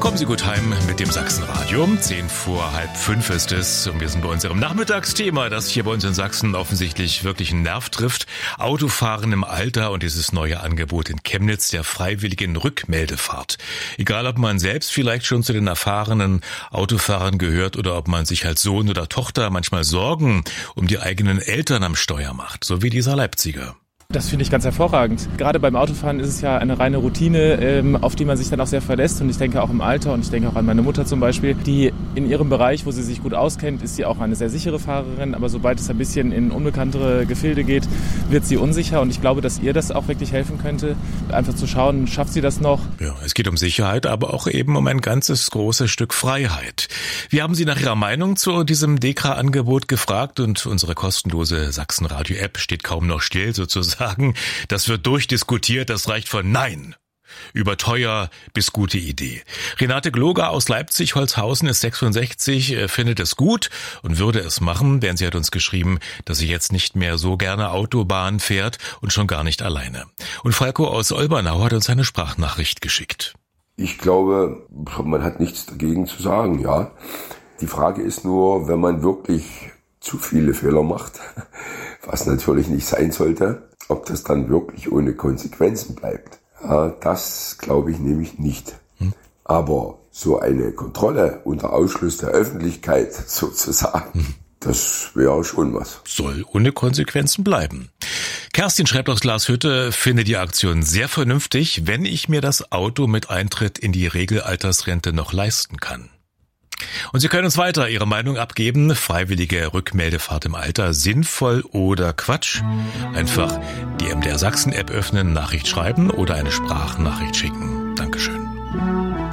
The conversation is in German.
Kommen Sie gut heim mit dem Sachsenradio. 5:10 ist es und wir sind bei unserem Nachmittagsthema, das hier bei uns in Sachsen offensichtlich wirklich einen Nerv trifft. Autofahren im Alter und dieses neue Angebot in Chemnitz der freiwilligen Rückmeldefahrt. Egal, ob man selbst vielleicht schon zu den erfahrenen Autofahrern gehört oder ob man sich als Sohn oder Tochter manchmal Sorgen um die eigenen Eltern am Steuer macht, so wie dieser Leipziger. Das finde ich ganz hervorragend. Gerade beim Autofahren ist es ja eine reine Routine, auf die man sich dann auch sehr verlässt. Und ich denke auch im Alter und ich denke auch an meine Mutter zum Beispiel, die in ihrem Bereich, wo sie sich gut auskennt, ist sie auch eine sehr sichere Fahrerin. Aber sobald es ein bisschen in unbekanntere Gefilde geht, wird sie unsicher. Und ich glaube, dass ihr das auch wirklich helfen könnte, einfach zu schauen, schafft sie das noch? Ja, es geht um Sicherheit, aber auch eben um ein ganzes großes Stück Freiheit. Wir haben Sie nach Ihrer Meinung zu diesem DEKRA-Angebot gefragt und unsere kostenlose Sachsen-Radio-App steht kaum noch still sozusagen. Das wird durchdiskutiert, das reicht von Nein über teuer bis gute Idee. Renate Gloger aus Leipzig-Holzhausen ist 66, findet es gut und würde es machen, denn sie hat uns geschrieben, dass sie jetzt nicht mehr so gerne Autobahn fährt und schon gar nicht alleine. Und Falco aus Olbernau hat uns eine Sprachnachricht geschickt. Ich glaube, man hat nichts dagegen zu sagen, ja. Die Frage ist nur, wenn man wirklich zu viele Fehler macht, was natürlich nicht sein sollte, ob das dann wirklich ohne Konsequenzen bleibt. Ja, das glaube ich nämlich nicht. Aber so eine Kontrolle unter Ausschluss der Öffentlichkeit sozusagen, das wäre schon was. Soll ohne Konsequenzen bleiben. Kerstin schreibt aus Glashütte, finde die Aktion sehr vernünftig, wenn ich mir das Auto mit Eintritt in die Regelaltersrente noch leisten kann. Und Sie können uns weiter Ihre Meinung abgeben. Freiwillige Rückmeldefahrt im Alter, sinnvoll oder Quatsch? Einfach die MDR Sachsen App öffnen, Nachricht schreiben oder eine Sprachnachricht schicken. Dankeschön.